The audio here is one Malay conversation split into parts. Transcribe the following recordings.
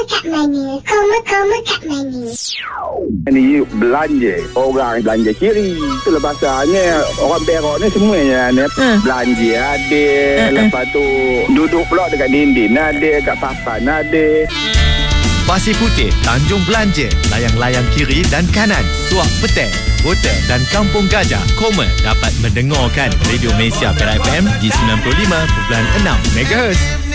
kat mana? Koma kat mana? Ni belanja. Orang belanja kiri. Itulah pasalnya. Orang Perak ni semuanya ni belanja ada. Lepas tu duduk pula dekat dinding ada, kat papan ada. Pasir Putih, Tanjung Belanja, layang-layang kiri dan kanan, Tuak Petang, Kota dan Kampung Gajah. Koma dapat mendengarkan Radio Malaysia Perak FM di 95.6 MHz.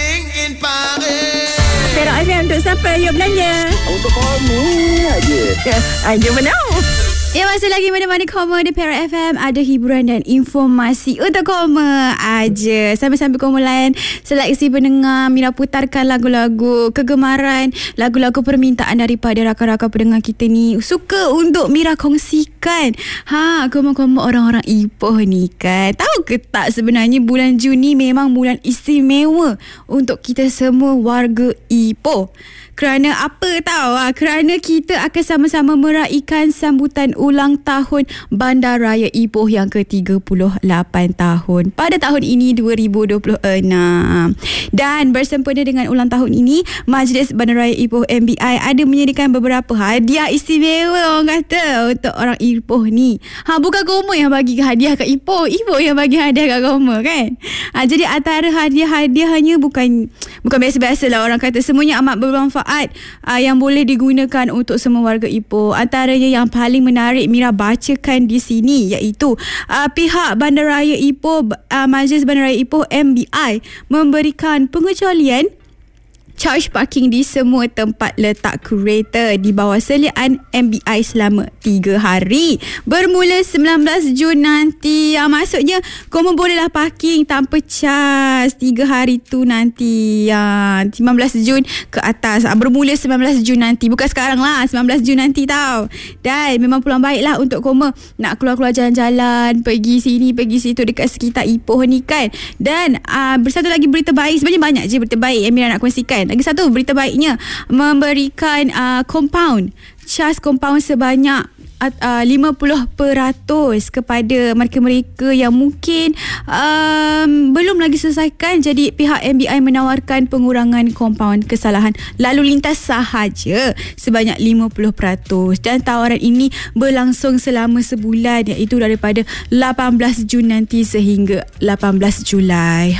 Perak FM untuk siapa? Yuk belanja. Untuk kamu aja. Aja menau. Ya, masih lagi mana-mana Koma di Perak FM. Ada hiburan dan informasi untuk Koma aja. Sambil-sambil Koma layan seleksi pendengar, Mira putarkan lagu-lagu kegemaran, lagu-lagu permintaan daripada rakan-rakan pendengar kita ni. Suka untuk Mira kongsikan. Koma-koma orang-orang Ipoh ni kan. Tahu ke tak sebenarnya bulan Jun ni memang bulan istimewa untuk kita semua warga Ipoh. Kerana apa tahu? Kerana kita akan sama-sama meraihkan sambutan ulang tahun Bandaraya Ipoh yang ke-38 tahun pada tahun ini 2026. Dan bersempena dengan ulang tahun ini, Majlis Bandaraya Ipoh MBI ada menyediakan beberapa hadiah istimewa orang kata untuk orang Ipoh ni. Bukan Koma yang bagi hadiah kat Ipoh, Ipoh yang bagi hadiah kat Koma kan. Jadi antara hadiah-hadiahnya bukan biasa-biasa lah orang kata, semuanya amat bermanfaat yang boleh digunakan untuk semua warga Ipoh. Antaranya yang paling menarik Mira bacakan di sini iaitu pihak Bandaraya Ipoh, Majlis Bandaraya Ipoh MBI memberikan pengecualian charge parking di semua tempat letak kereta di bawah seliaan MBI selama 3 hari bermula 19 Jun nanti. Maksudnya Koma bolehlah parking tanpa charge 3 hari tu nanti 19 Jun ke atas, bermula 19 Jun nanti, bukan sekarang lah, 19 Jun nanti tau. Dan memang peluang baik lah untuk Koma nak keluar-keluar jalan-jalan, pergi sini pergi situ dekat sekitar Ipoh ni kan. Dan bersatu lagi berita baik, sebenarnya banyak je berita baik yang Mira nak kongsikan. Lagi satu berita baiknya, memberikan charge compound sebanyak 50% kepada mereka-mereka yang mungkin belum lagi selesaikan. Jadi pihak MBI menawarkan pengurangan compound kesalahan lalu lintas sahaja sebanyak 50%. Dan tawaran ini berlangsung selama sebulan, iaitu daripada 18 Jun nanti sehingga 18 Julai.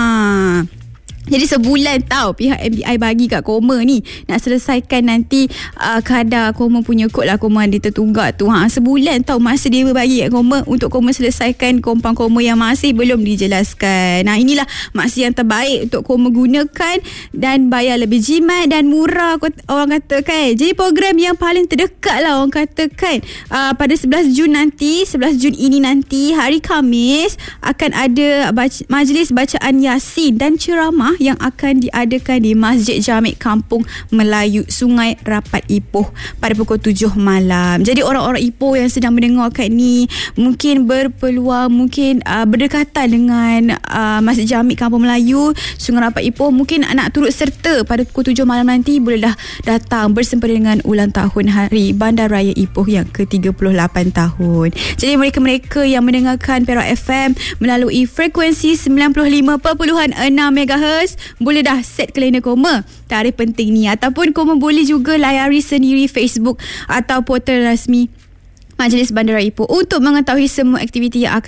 Jadi sebulan tau pihak MBI bagi kat Koma ni nak selesaikan nanti kadar Koma punya kod lah, Koma ada tertunggak tu. Sebulan tau masa dia bagi kat Koma untuk Koma selesaikan kompang Koma yang masih belum dijelaskan. Inilah maksud yang terbaik untuk Koma gunakan dan bayar lebih jimat dan murah orang kata kan. Jadi program yang paling terdekat lah orang kata kan, pada 11 Jun nanti, 11 Jun ini nanti hari Khamis akan ada majlis bacaan Yasin dan ceramah yang akan diadakan di Masjid Jamik Kampung Melayu Sungai Rapat Ipoh pada pukul 7 malam. Jadi orang-orang Ipoh yang sedang mendengarkan ni mungkin berpeluang, mungkin berdekatan dengan Masjid Jamik Kampung Melayu Sungai Rapat Ipoh, mungkin nak turut serta pada pukul 7 malam nanti, bolehlah datang bersempena dengan ulang tahun Hari Bandaraya Ipoh yang ke-38 tahun. Jadi mereka-mereka yang mendengarkan Perak FM melalui frekuensi 95.6 MHz boleh dah set kalender Koma tarikh penting ni, ataupun Koma boleh juga layari sendiri Facebook atau portal rasmi Majlis Bandaraya Ipoh untuk mengetahui semua aktiviti yang akan